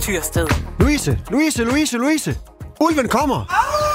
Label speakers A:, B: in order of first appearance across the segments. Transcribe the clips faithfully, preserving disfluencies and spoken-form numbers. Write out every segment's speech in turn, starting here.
A: Tyrsted.
B: Louise, Louise, Louise, Louise. Ulven kommer.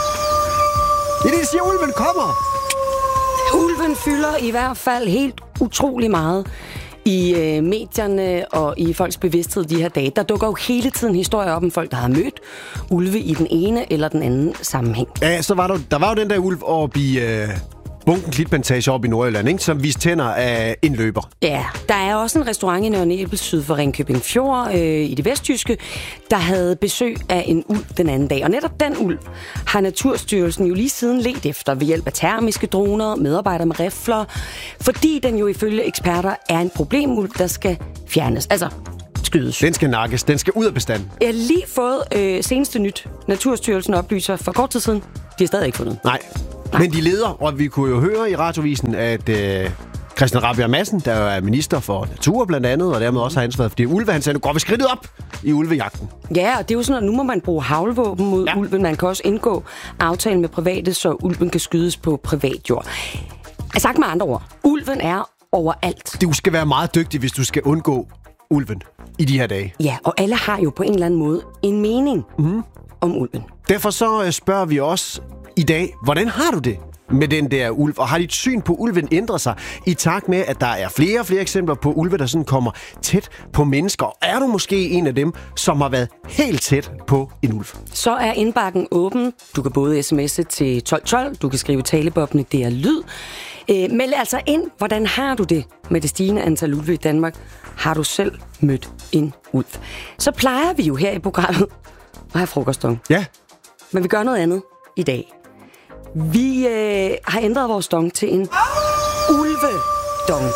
B: Det er det, siger, ulven kommer.
C: Ulven fylder i hvert fald helt utrolig meget i øh, medierne og i folks bevidsthed de her dage. Der dukker jo hele tiden historier op om folk, der har mødt ulve i den ene eller den anden sammenhæng.
B: Ja, så var der, der var jo den der ulv oppe i øh, Bunken Klitplantage oppe i Nordjylland, ikke? Som viste tænder af en løber.
C: Ja, der er også en restaurant i Nørre Nebel syd for Ringkøbing Fjord øh, i det vestjyske, der havde besøg af en ulv den anden dag. Og netop den ulv har Naturstyrelsen jo lige siden ledt efter ved hjælp af termiske droner, medarbejdere med rifler, fordi den jo ifølge eksperter er en problemulv, der skal fjernes. Altså skydes.
B: Den skal nakkes. Den skal ud af bestanden.
C: Jeg har lige fået øh, seneste nyt. Naturstyrelsen oplyser for kort tid siden. De har stadig ikke fundet.
B: Nej. Nej. Men de leder, og vi kunne jo høre i radiovisen, at øh, Christian Rabjerg Madsen, der er minister for natur blandt andet, og dermed også har ansvaret for det ulve, han sagde, nu går vi skridtet op i ulvejagten.
C: Ja, og det er jo sådan, at nu må man bruge haglvåben mod
B: ja.
C: ulven. Man kan også indgå aftalen med private, så ulven kan skydes på privat jord. Jeg sagt med andre ord, ulven er overalt.
B: Du skal være meget dygtig, hvis du skal undgå ulven i de her dage.
C: Ja, og alle har jo på en eller anden måde en mening mm. om ulven.
B: Derfor så spørger vi også i dag, hvordan har du det med den der ulv? Og har dit syn på ulven ændret sig i takt med, at der er flere og flere eksempler på ulve, der sådan kommer tæt på mennesker? Og er du måske en af dem, som har været helt tæt på en ulv?
C: Så er indbakken åben. Du kan både sms'e til tolv tolv, du kan skrive talebobne, det er lyd. Øh, meld altså ind, hvordan har du det med det stigende antal ulve i Danmark? Har du selv mødt en ulv? Så plejer vi jo her i programmet at have frokostdong.
B: Ja.
C: Men vi gør noget andet i dag. Vi øh, har ændret vores dong til en ulvedong.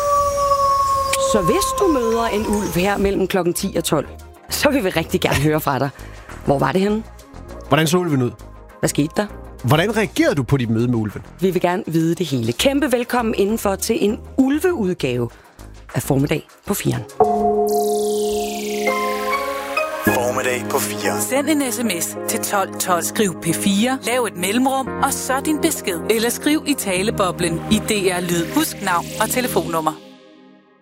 C: Så hvis du møder en ulv her mellem klokken ti og tolv, så vil vi rigtig gerne høre fra dig. Hvor var det henne?
B: Hvordan så ulven ud?
C: Hvad skete der?
B: Hvordan reagerede du på dit møde med ulven?
C: Vi vil gerne vide det hele. Kæmpe velkommen indenfor til en ulveudgave af Formiddag på firen.
D: Formiddag på fire.
A: Send en sms til tolv tolv. Skriv P fire, lav et mellemrum, og så din besked. Eller skriv i taleboblen i D R Lyd. Husk navn og telefonnummer.